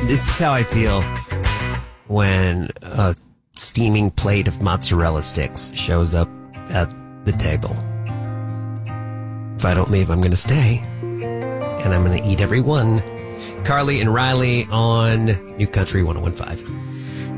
This is how I feel when a steaming plate of mozzarella sticks shows up at the table. If I don't leave, I'm going to stay. And I'm going to eat every one. Carly and Riley on New Country 101.5.